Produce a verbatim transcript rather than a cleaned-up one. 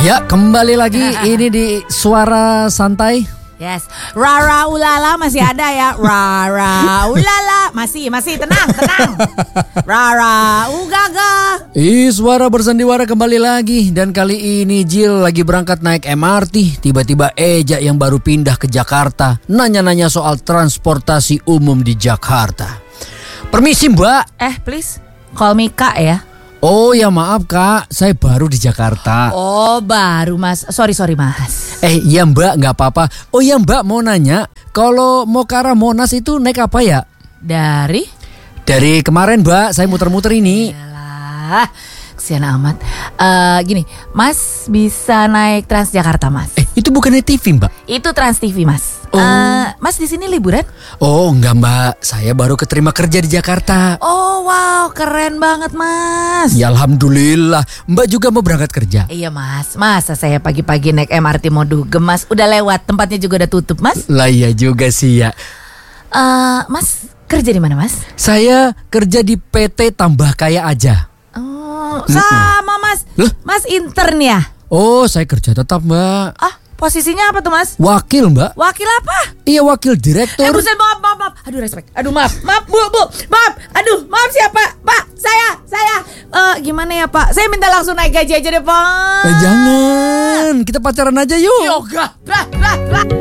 Ya, kembali lagi ini di Suara Santai. Yes, Rara ulala masih ada ya. Rara ulala masih masih tenang tenang. Rara ugaga. Ih, Suara Bersandiwara kembali lagi. Dan kali ini Jill lagi berangkat naik M R T. Tiba-tiba Eja yang baru pindah ke Jakarta nanya-nanya soal transportasi umum di Jakarta. Permisi mbak. Eh please, call me Kak ya. Oh ya maaf kak, saya baru di Jakarta. Oh baru mas, sorry sorry mas. Eh iya mbak, nggak apa-apa. Oh iya mbak, mau nanya, kalau mau ke arah Monas itu naik apa ya? Dari? Dari kemarin mbak, saya muter-muter ini. Yalah, kesian amat. uh, Gini, mas bisa naik Transjakarta mas. Eh itu bukannya T V mbak? Itu Trans T V mas. Oh. uh, Mas di sini liburan? Oh enggak mbak, saya baru keterima kerja di Jakarta. Oh wow, keren banget mas. Ya alhamdulillah, mbak juga mau berangkat kerja? Iya mas, masa saya pagi-pagi naik M R T mau dugem mas. Udah lewat, tempatnya juga udah tutup mas. Lah iya juga sih ya. uh, Mas kerja di mana mas? Saya kerja di P T Tambah Kaya Aja. Oh sama mas. Loh? Mas intern ya? Oh saya kerja tetap mbak. Ah posisinya apa tuh mas? Wakil mbak. Wakil apa? Iya wakil direktur. Eh buset, maaf maaf maaf. Aduh respect. Aduh maaf maaf bu bu maaf. Aduh maaf siapa pak? Saya saya. Uh, gimana ya pak? Saya minta langsung naik gaji aja deh pak. Eh, jangan, kita pacaran aja yuk. Yoga. Lah lah lah.